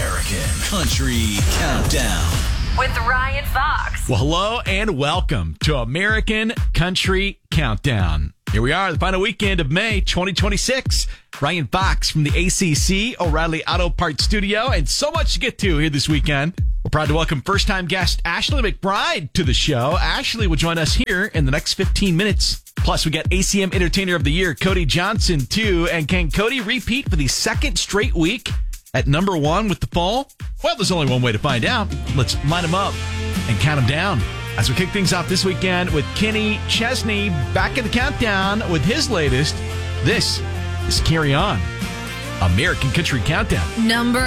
American Country Countdown with Ryan Fox. Well, hello and welcome to American Country Countdown. Here we are, the final weekend of May 2026. Ryan Fox from the ACC O'Reilly Auto Parts Studio, and so much to get to here this weekend. We're proud to welcome first-time guest Ashley McBryde to the show. Ashley will join us here in the next 15 minutes. Plus, we got ACM Entertainer of the Year, Cody Johnson, too. And can Cody repeat for the second straight week at number one with the fall? Well, there's only one way to find out. Let's line them up and count them down as we kick things off this weekend with Kenny Chesney back in the countdown with his latest. This is Carry On, American Country Countdown. Number